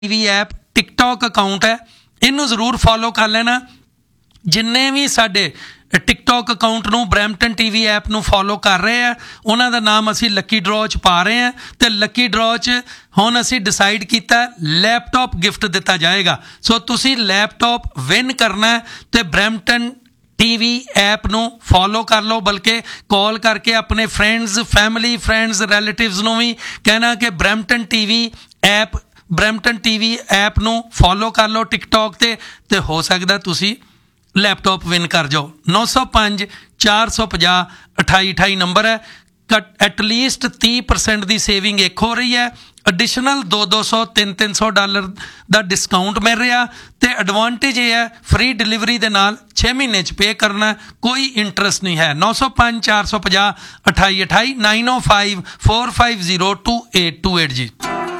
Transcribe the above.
TV app TikTok account है, इनू जरूर फॉलो कर लेना। जिन्ने भी साडे टिकटॉक अकाउंट ਨੂੰ ਬਰੈਂਪਟਨ TV ऐप ਨੂੰ फॉलो कर रहे हैं ਉਹਨਾਂ ਦਾ ਨਾਮ ਅਸੀਂ ਲੱਕੀ ਡਰਾਅ 'ਚ ਪਾ ਰਹੇ ਹਾਂ ਤੇ ਲੱਕੀ ਡਰਾਅ 'ਚ ਹੁਣ ਅਸੀਂ ਡਿਸਾਈਡ ਕੀਤਾ ਲੈਪਟਾਪ ਗਿਫਟ ਦਿੱਤਾ ਜਾਏਗਾ। ਸੋ ਤੁਸੀਂ ਲੈਪਟਾਪ ਵਿਨ ਕਰਨਾ ਤੇ ਬਰੈਂਪਟਨ TV ऐप ਨੂੰ फॉलो कर लो, बल्कि कॉल करके अपने फ्रेंड्स फैमिली फ्रेंड्स रिलेटिव्स ਨੂੰ ਵੀ ਕਹਿਣਾ ਕਿ ਬਰੈਂਪਟਨ TV ऐप ਨੂੰ फॉलो कर लो टिकटॉक ते हो सकता तुसी लैपटॉप विन कर जाओ। 905 450 2828 नंबर है। एटलीस्ट 30% की सेविंग एक हो रही है, एडिशनल 200 300 डॉलर का डिस्काउंट मिल रहा तो एडवांटेज ये है फ्री डिलीवरी के नाल 6 महीने पे करना, कोई इंटरस्ट नहीं है। 905 450 2828 905 450 2828 जी।